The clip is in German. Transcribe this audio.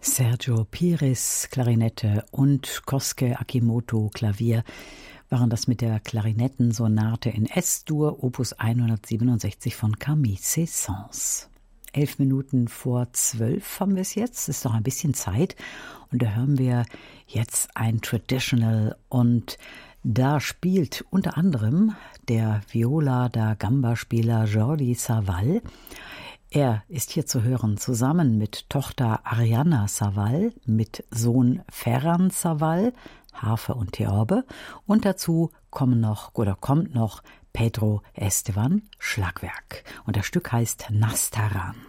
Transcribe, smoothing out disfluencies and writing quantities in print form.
Sergio Pires Klarinette und Kosuke Akimoto Klavier waren das mit der Klarinettensonate in S-Dur, Opus 167 von Camille Saint-Saëns. 11 Minuten vor 12 haben wir es jetzt, ist noch ein bisschen Zeit. Und da hören wir jetzt ein Traditional und da spielt unter anderem der Viola da Gamba-Spieler Jordi Savall. Er ist hier zu hören zusammen mit Tochter Arianna Savall, mit Sohn Ferran Savall, Harfe und Theorbe, und dazu kommt noch Pedro Esteban, Schlagwerk. Und das Stück heißt Nastaran.